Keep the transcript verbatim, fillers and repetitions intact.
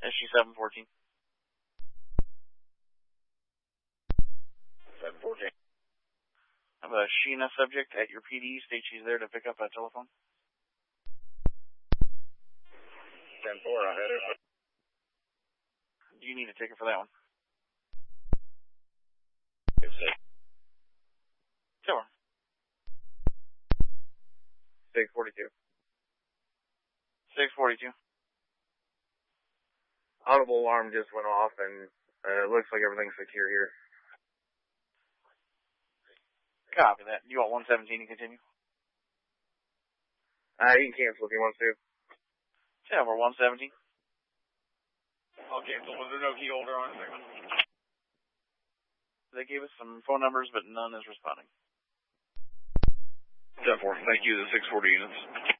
S G seven fourteen. seven fourteen. I have a Sheena subject at your P D. State she's there to pick up a telephone. ten four, I had it. Do you need a ticket for that one? Sure. six forty-two. six forty-two. Audible alarm just went off, and uh, it looks like everything's secure here. Copy that. You want one seventeen to continue? Uh, you can cancel if you want to. Yeah, we're one seventeen. I'll cancel. Was there no key holder on it? They gave us some phone numbers, but none is responding. ten four. Thank you, the six forty units.